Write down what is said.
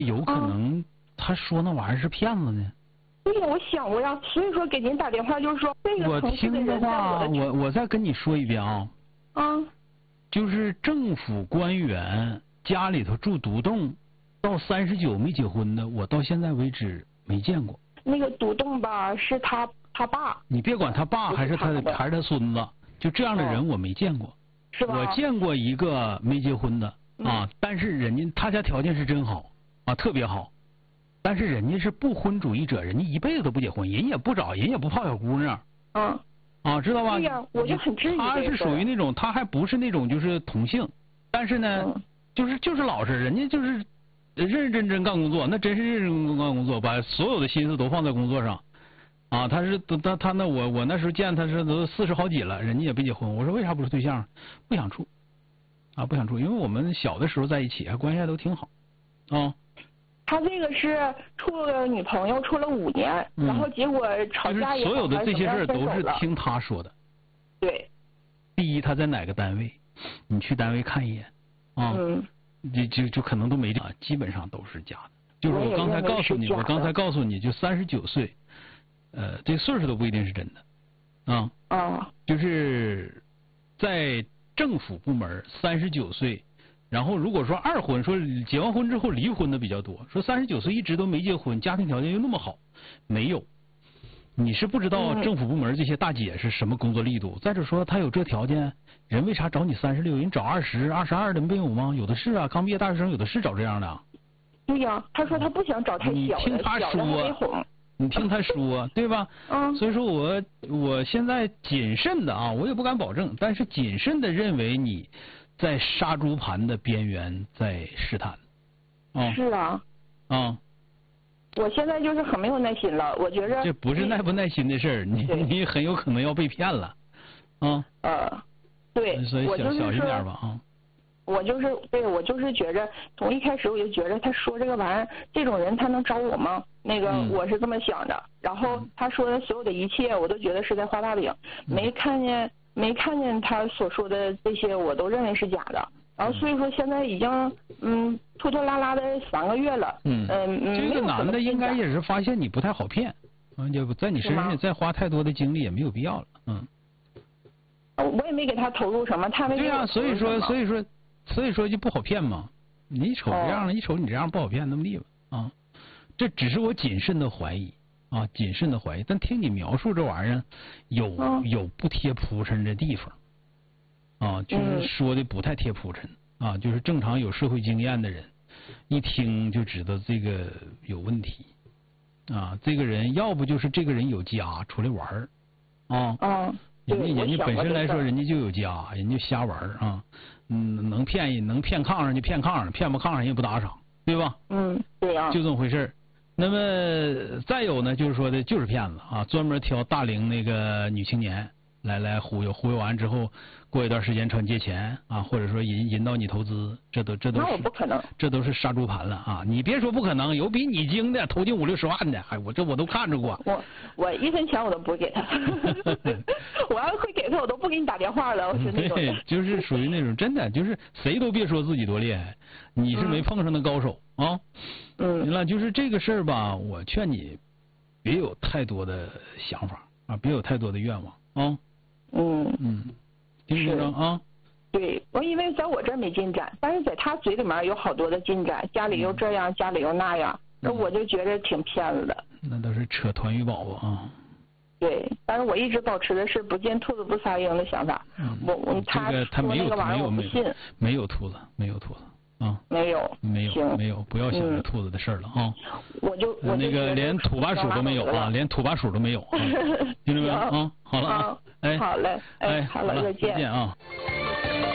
有可能他说那玩意儿是骗子呢？ 对呀，我想过呀，所以说给您打电话就是说这个城市的人在我的我再跟你说一遍啊。就是政府官员家里头住独栋，到39没结婚的，我到现在为止没见过。 那个独栋吧，是他爸。 你别管他爸还是他孙子，就这样的人我没见过。 是吧？ 我见过一个没结婚的啊，但是人家他家条件是真好啊，特别好。但是人家是不婚主义者，人家一辈子都不结婚，人也不找，人也不泡小姑娘。知道吧？ 对呀，我就很质疑。 他是属于那种，他还不是那种就是同性，但是呢，就是老实，人家就是认认真真干工作，那真是认认真真干工作，把所有的心思都放在工作上。他那我那时候见他是都40好几了，人家也没结婚。我说为啥不是对象？不想处，不想处，因为我们小的时候在一起，关系还都挺好。 他这个是处了女朋友，处了5年，然后结果吵架也好， 所有的这些事儿都是听他说的。 对。 第一，他在哪个单位？你去单位看一眼就可能都没基本上都是假的。就是我刚才告诉你，就39岁，这岁数都不一定是真的。就是在政府部门39岁。然后如果说二婚，说结完婚之后离婚的比较多，说39岁一直都没结婚，家庭条件又那么好，没有，你是不知道政府部门这些大姐是什么工作力度。再者说他有这条件，人为啥找你36？人找20、22的没有吗？有的是啊，刚毕业大学生有的是找这样的。 对呀，他说他不想找太小的， 你听他说，你听他说，对吧？所以说我现在谨慎的我也不敢保证，但是谨慎的认为你在杀猪盘的边缘在试探。 是啊。我现在就是很没有耐心了，我觉着这不是耐不耐心的事儿，你很有可能要被骗了。 对， 所以小心点吧。 我就是觉着，从一开始我就觉着他说这个玩意儿，这种人他能找我吗？那个我是这么想的。然后他说的所有的一切，我都觉得是在画大饼，没看见他所说的这些，我都认为是假的。然后所以说现在已经拖拖拉拉的3个月了。 这个男的应该也是发现你不太好骗，就在你身上再花太多的精力也没有必要了。 我也没给他投入什么，他没给我投入什么。 对啊，所以说就不好骗嘛。你瞅这样，一瞅你这样不好骗，那么地吧。这只是我谨慎的怀疑谨慎的怀疑。但听你描述这玩意儿，有不贴铺陈的地方就是说的不太贴铺陈就是正常有社会经验的人一听就知道这个有问题这个人要不就是这个人有家出来玩儿人家本身来说人家就有家，人家瞎玩儿能骗炕上就骗炕上，骗不炕上人也不打赏，对吧？ 对呀， 就这么回事儿。那么再有呢，就是说的就是骗子专门挑大龄那个女青年来忽悠完之后，过一段时间朝你借钱或者说引导你投资，这都是那我不可能， 这都是杀猪盘了你别说不可能，有比你精的投进50、60万的，我都看着过。 我1分钱我都不会给他，我要会给他我都不给你打电话了，我是那种。 对，就是属于那种真的，就是谁都别说自己多厉害，你是没碰上的高手行了，就是这个事儿吧，我劝你别有太多的想法别有太多的愿望听不听着对，我以为在我这儿没进展，但是在他嘴里面有好多的进展，家里又这样，家里又那样，那我就觉得挺骗子的。 那都是扯团鱼宝宝对，但是我一直保持的是不见兔子不撒鹰的想法。 他没有那个玩意儿我不信。 没有兔子没有，不要想着兔子的事了我就那个连土拨鼠都没有连土拨鼠都没有听着没有好了好嘞，好了，再见